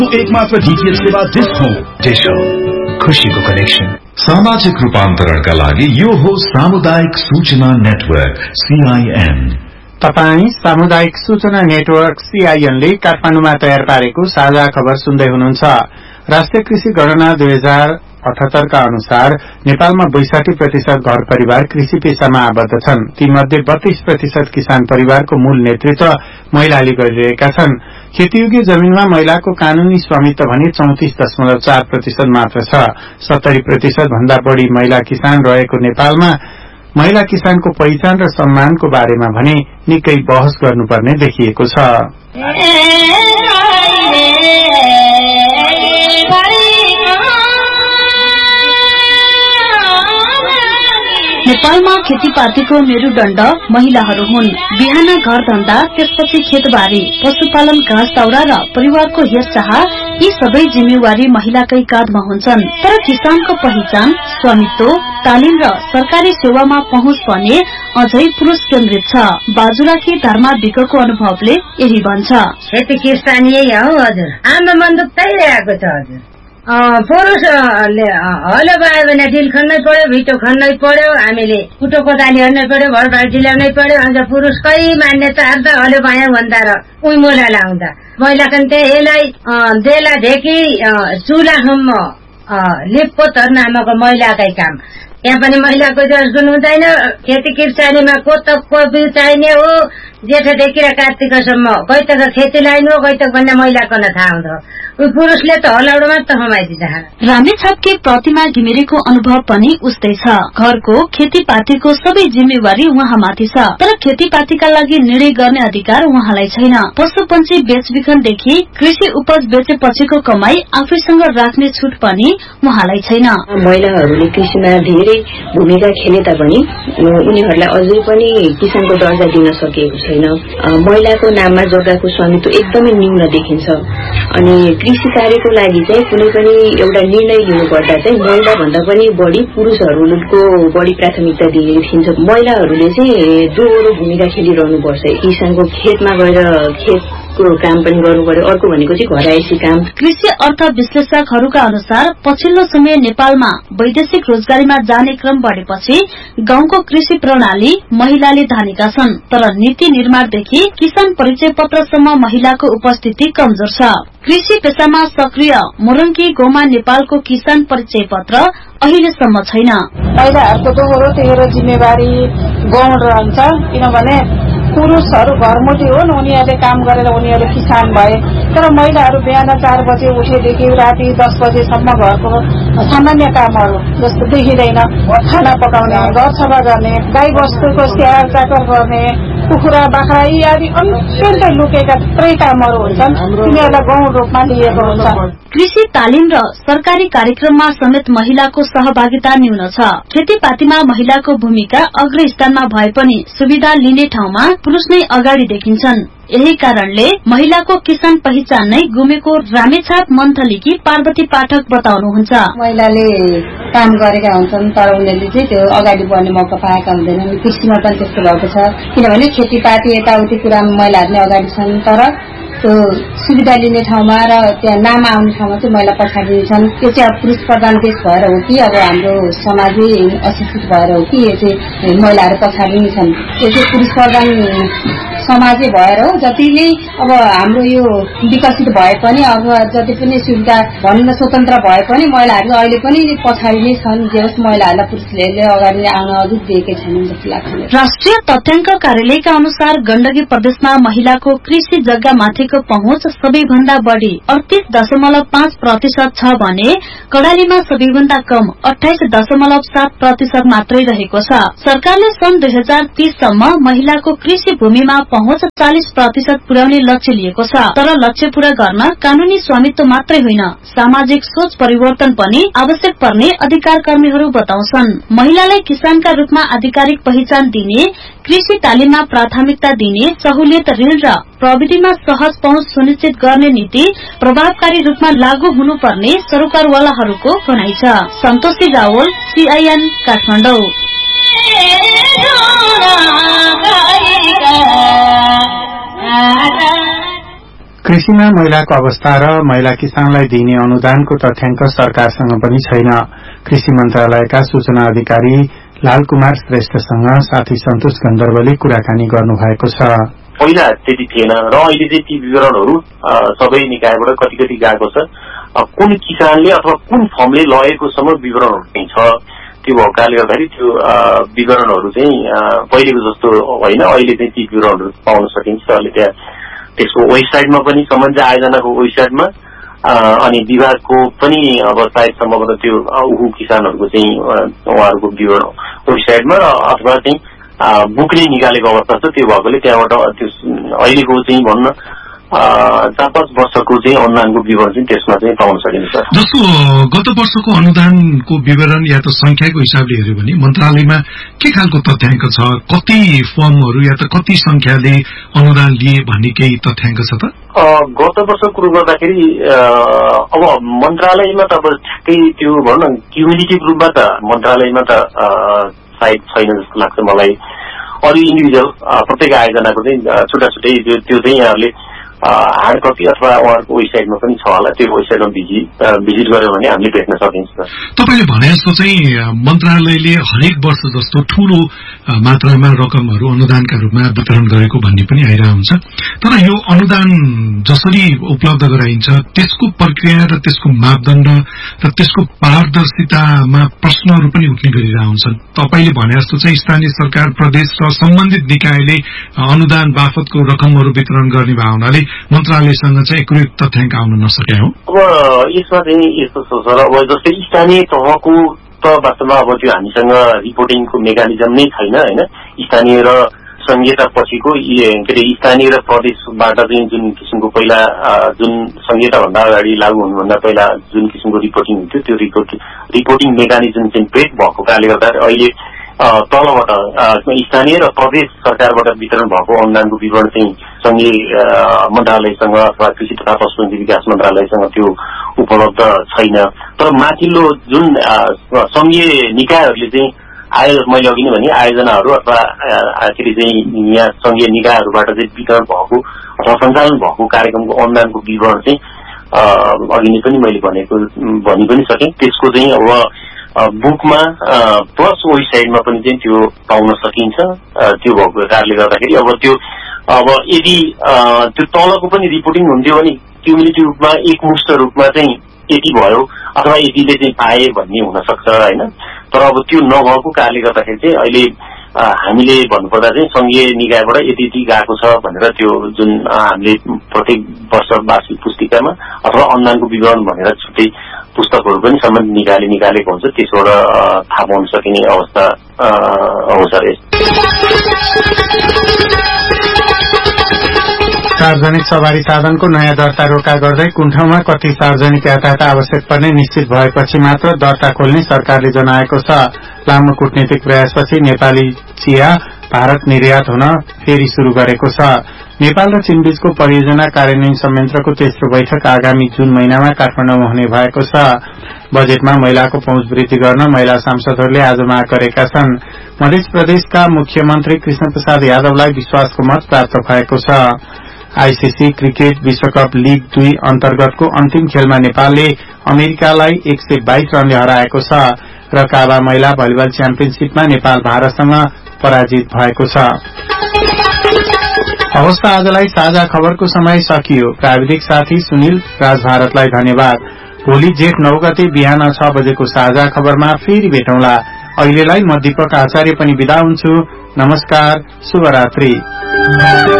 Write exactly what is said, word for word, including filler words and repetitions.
एक मात्र डीटीएच सेवा डिश होम। डिश होम, खुशीको कनेक्सन। सामाजिक रूपान्तरणका लागि यो हो सामुदायिक सूचना नेटवर्क सीआईएन। तपाई सामुदायिक सूचना नेटवर्क सीआईएन ले काठमाडौँमा तयार पारेको साझा खबर सुन्दै हुनुहुन्छ। राष्ट्रिय कृषि गणना दुई हजार अठहत्तर का अनुसार नेपालमा बैसाठी प्रतिशत घर परिवार कृषि पेशामा आबद्ध छन्। तीमध्ये बत्तीस प्रतिशत किसान परिवारको मूल नेतृत्व महिलाले गरिरहेका छन्। खेतीयोग्य जमीनमा महिलाको कानूनी स्वामित्व भने चौतिस दशमलव चार प्रतिशत मात्र छ। सत्तरी प्रतिशत भन्दा बढ़ी महिला किसान रहेको नेपालमा महिला किसानको पहिचान र सम्मानको बारेमा भने निकै बहस गर्नुपर्ने देखिएको छ। नेपालमा खेतीपातीको मेरुदण्ड महिलाहरू हुन्। बिहान घर धन्दा, त्यसपछि खेतबारी, पशुपालन, घाँस दाउरा र परिवारको हेरचाह यी सबै जिम्मेवारी महिलाकै काँधमा हुन्छन्। तर किसानको पहिचान, स्वामित्व, तालिम र सरकारी सेवामा पहुँच भने अझै पुरुष केन्द्रित छ। बाजुराकी धर्मा विकको अनुभवले यही भन्छ। खेती किसानी हो हजुर, आमा बन्दुक तैरहेको छ हजुर। पुरुषले हलो पायो भने ढिल खन्नै पर्यो, भिटो खन्नै पर्यो, हामीले कुटो कोदाली हन्नै पर्यो, भरभार ढिल्याउनै पर्यो। अन्त पुरुषकै मान्यताहरू त हलो पायो भन्दा र उही मोला लाउँदा महिलाको त्यसलाई देला ढेकी चुलासम्म लिपपोतर नामक महिलाकै काम। यहाँ पनि महिलाको जस गुण हुँदैन। खेती किसानीमा कोतक कोबी चाहिने हो, जेठदेखि र कार्तिकसम्म कैतक खेती लाइन हो, कैतक भन्ने महिलाको न थाहा हुँदो। पुरुषले त हलाउडो मात्र कमाइदिन्छ। रामेछापकी प्रतिमा घिमिरेको अनुभव पनि उस्तै छ। घरको खेतीपातीको सबै जिम्मेवारी उहाँमाथि छ, तर खेतीपातीका लागि निर्णय गर्ने अधिकार उहाँलाई छैन। पशुपन्छी बेचबिखनदेखि कृषि उपज बेचेपछिको कमाई आफैसँग राख्ने छुट पनि उहाँलाई छैन। महिलाहरूले कृषिमा धेरै भूमिका खेले तापनि उनीहरूलाई अझै पनि किसानको दर्जा दिन सकिएको छैन। महिलाको नाममा जग्गाको स्वामित्व एकदमै न्यून देखिन्छ। अनि कृषि कार्यको लागि चाहिँ कुनै पनि एउटा निर्णय लिनुपर्दा चाहिँ महिला भन्दा पनि बढी पुरुषहरूको बढी प्राथमिकता दिइन्छ। महिलाहरूले चाहिँ दोहोरो भूमिका खेलिरहनु पर्छ। किसानको खेतमा गएर खेतको काम पनि गर्नु पर्यो, अर्को भनेको चाहिँ घरायसी काम। कृषि अर्थ विश्लेषकहरूका अनुसार पछिल्लो समय नेपालमा वैदेशिक रोजगारीमा जाने क्रम बढेपछि गाउँको कृषि प्रणाली महिलाले धानेका छन्। तर नीति निर्माणदेखि किसान परिचय पत्रसम्म महिलाको उपस्थिति कमजोर छ। कृषि पेशामा सक्रिय मोरङकी गाउँमा नेपालको किसान परिचय पत्र अहिलेसम्म छैन। महिलाहरूको दोहोरो तेह्रो जिम्मेवारी गौण रहन्छ, किनभने पुरुषहरू घरमुटी हुन्, उनीहरूले काम गरेर उनीहरू किसान भए। तर महिलाहरू बिहान चार बजे उठेदेखि राति दस बजेसम्म घरको सामान्य कामहरू जस्तो देखिँदैन। खाना पकाउने, घर सफा गर्ने, गाई बस्तुको स्याहार चाकर गर्ने, कुखुरा बाख्रा यी आदि अत्यन्तै लुकेका थुप्रै कामहरू हुन्छन्, तिनीहरूलाई गौण रूपमा लिएको हुन्छ। कृषि तालिम र सरकारी कार्यक्रममा समेत महिलाको सहभागिता न्यून छ। खेतीपातीमा महिलाको भूमिका अग्रस्थानमा भए पनि सुविधा लिने ठाउँमा पुरुष नै अगाडि देखिन्छन्। यही कारणले महिलाको किसान पहिचान नै गुमेको रामेछाप मन्थलीकी पार्वती पाठक बताउनुहुन्छ। महिलाले काम गरेका हुन्छन् तर उनीहरूले चाहिँ त्यो अगाडि बढ्ने मौका पाएका हुँदैनन्। कृषिमा पनि त्यस्तो भएको छ, किनभने खेतीपाती यताउति कुरामा महिलाहरू नै अगाडि छन्, तर त्यो सुविधा लिने ठाउँमा र त्यहाँ नाम आउने ठाउँमा चाहिँ महिला पछाडि छन्। यो चाहिँ पुरुष प्रधान देश भएर हो कि अब हाम्रो समाजै अशिक्षित भएर हो कि यो चाहिँ महिलाहरू पछाडि नै छन्? यो चाहिँ पुरुष प्रधान समाजै भएर हो। जति नै अब हाम्रो यो विकसित भए पनि अब जति पनि सुविधा भन्न स्वतन्त्र भए पनि महिलाहरू अहिले पनि पछाडि नै छन्। जे होस् महिलाहरूलाई पुरुषले अगाडि आउन अझै दिएकै छैनन् जस्तो लाग्छ। राष्ट्रिय तथ्याङ्क कार्यालयका अनुसार गण्डकी प्रदेशमा महिलाको कृषि जग्गामाथिको पहुँच सबैभन्दा बढ़ी अडतीस दशमलव पाँच प्रतिशत छ भने कडालीमा सबैभन्दा कम अठाइस दशमलव सात प्रतिशत मात्रै रहेको छ। सरकारले सन् दुई हजार तीससम्म महिलाको कृषि भूमिमा पहुँच चालिस प्रतिशत पुर्याउने लक्ष्य लिएको छ। तर लक्ष्य पूरा गर्न कानूनी स्वामित्व मात्रै होइन, सामाजिक सोच परिवर्तन पनि आवश्यक पर्ने अधिकार कर्मीहरू बताउँछन्। महिलालाई किसानका रूपमा आधिकारिक पहिचान दिने, कृषि तालिममा प्राथमिकता दिने, सहुलियत ऋण र प्रविधिमा सहज पहुँच सुनिश्चित गर्ने नीति प्रभावकारी रूपमा लागू हुनुपर्ने सरकारवालाहरूको भनाइ छ। सन्तोषी रावल, सीआईएन काठमाडौँ। कृषिमा महिलाको अवस्था र महिला किसानलाई दिइने अनुदानको तथ्याङ्क सरकारसँग पनि छैन। कृषि मन्त्रालयका सूचना अधिकारी लालकुमार श्रेष्ठसँग साथी सन्तोष गन्धर्वले कुराकानी गर्नुभएको छ। पहिला त्यति थिएन र अहिले चाहिँ ती विवरणहरू सबै निकायबाट कति कति गएको छ। कुन किसानले अथवा कुन फर्मले लगेकोसम्म विवरणहरू चाहिँ छ। त्यो भएको कारणले गर्दाखेरि त्यो विवरणहरू चाहिँ पहिलेको जस्तो होइन। अहिले चाहिँ ती विवरणहरू पाउन सकिन्छ। अहिले त्यहाँ त्यसको वेबसाइटमा पनि सम्बन्धित आयोजनाको वेबसाइटमा अनि विभागको पनि अब सायद सम्भवतः त्यो उहु किसानहरूको चाहिँ उहाँहरूको विवरण वेबसाइटमा र अथवा चाहिँ बुकले निकालेको अवस्था छ। त्यो भएकोले त्यहाँबाट त्यो अहिलेको चाहिँ भन्न चार पाँच वर्षको चाहिँ अनुदानको विवरण चाहिँ त्यसमा चाहिँ पाउन सकिन्छ। जस्तो गत वर्षको अनुदानको विवरण या त संख्याको हिसाबले हेर्यो भने मन्त्रालयमा के खालको तथ्याङ्क छ? कति फर्महरू या त कति संख्याले अनुदान लिए भन्ने केही तथ्याङ्क छ त? गत वर्ष कुरो गर्दाखेरि अब मन्त्रालयमा त अब ठ्याक्कै त्यो भनौँ न क्युमुलेटिभ रूपमा त मन्त्रालयमा त सायद छैन जस्तो लाग्छ मलाई। अरू इन्डिभिजुअल प्रत्येक आयोजनाको चाहिँ छुट्टा छुट्टै त्यो चाहिँ यहाँहरूले हार्ड कपी अथवा उहाँहरूको वेबसाइटमा पनि छ होला। त्यो वेबसाइटमा भिजिट भिजिट गर्यो भने हामीले भेट्न सकिन्छ। तपाईँले भने जस्तो चाहिँ मन्त्रालयले हरेक वर्ष जस्तो ठूलो मात्रामा रकमहरू अनुदानका रूपमा वितरण गरेको भन्ने पनि आइरहेको हुन्छ। तर यो अनुदान जसरी उपलब्ध गराइन्छ त्यसको प्रक्रिया र त्यसको मापदण्ड र त्यसको पारदर्शितामा प्रश्नहरू पनि उठ्ने गरिरहेका हुन्छन्। तपाईँले भने जस्तो चाहिँ स्थानीय सरकार, प्रदेश र सम्बन्धित निकायले अनुदान बापतको रकमहरू वितरण गर्ने भए हुनाले मन्त्रालयसँग चाहिँ एकुरेट तथ्याङ्क आउन नसके हो। अब यसमा चाहिँ यस्तो छ र अब जस्तै स्थानीय तहको त वास्तवमा अब त्यो हामीसँग रिपोर्टिङको मेकानिजम नै छैन होइन। स्थानीय र संघीयता पछिको के अरे स्थानीय र प्रदेशबाट चाहिँ जुन किसिमको पहिला जुन संघीयताभन्दा अगाडि लागू हुनुभन्दा पहिला जुन किसिमको रिपोर्टिङ हुन्थ्यो त्यो रिपोर्ट रिपोर्टिङ मेकानिजम चाहिँ ब्रेक भएको कारणले गर्दा अहिले तलबाट स्थानीय र प्रदेश सरकारबाट वितरण भएको अनुदानको विवरण चाहिँ संघीय मन्त्रालयसँग अथवा कृषि तथा पशुपन्छी विकास मन्त्रालयसँग त्यो उपलब्ध छैन। तर माथिल्लो जुन संघीय निकायहरूले चाहिँ आयो मैले अघि नै भने आयोजनाहरू अथवा के अरे चाहिँ यहाँ संघीय निकायहरूबाट चाहिँ वितरण भएको अथवा सञ्चालन भएको कार्यक्रमको अनुदानको विवरण चाहिँ अघि नै पनि मैले भनेको भनि पनि सकेँ। त्यसको चाहिँ अब बुकमा प्लस वेबसाइटमा पनि चाहिँ त्यो पाउन सकिन्छ। त्यो भएको कारणले गर्दाखेरि अब त्यो अब यदि त्यो तलको पनि रिपोर्टिङ हुन्थ्यो भने क्युमुलेटिभ रूपमा एकमुष्ट रूपमा चाहिँ यति भयो अथवा यतिले चाहिँ पाए भन्ने हुन सक्छ होइन। तर अब त्यो नभएको कारणले गर्दाखेरि चाहिँ अहिले हामीले भन्नुपर्दा चाहिँ संघीय निकायबाट यति यति गएको छ भनेर त्यो जुन हामीले प्रत्येक वर्ष वार्षिक पुस्तिकामा अथवा अनुदानको विवरण भनेर छुट्टै पुस्तकहरू पनि सम्बन्धित निकायले निकालेको हुन्छ। त्यसबाट थाहा पाउन सकिने अवस्था हो सर। सार्वजनिक सवारी साधनको नयाँ दर्ता रोका गर्दै कुन ठाउँमा कति सार्वजनिक यातायात आवश्यक पर्ने निश्चित भएपछि मात्र दर्ता खोल्ने सरकारले जनाएको छ। लामो कूटनीतिक प्रयासपछि नेपाली चिया भारत निर्यात हुन फेरि शुरू गरेको छ। नेपाल र चीनबीचको परियोजना कार्यान्वयन संयन्त्रको तेस्रो बैठक आगामी जुन महिनामा काठमाडौँमा हुने भएको छ। बजेटमा महिलाको पहुँच वृद्धि गर्न महिला सांसदहरूले आज माग गरेका छन्। मध्य प्रदेशका मुख्यमन्त्री कृष्ण प्रसाद यादवलाई विश्वासको मत प्राप्त भएको छ। आईसीसी क्रिकेट विश्वकप लीग दुई अन्तर्गतको अन्तिम खेलमा नेपालले अमेरिकालाई एक सय बाइस रनले हराएको छ र काबा महिला भलिबल च्याम्पियनशीपमा नेपाल भारतसँग पराजित भएको छ। अवस्था आजलाई साझा खबरको समय सकियो। प्राविधिक साथी सुनिल राज भारतलाई धन्यवाद। भोलि जेठ नौ गते बिहान छ बजेको साझा खबरमा फेरि भेटौँला। अहिलेलाई म दीपक आचार्य पनि बिदा हुन्छु। नमस्कार, शुभरात्रि।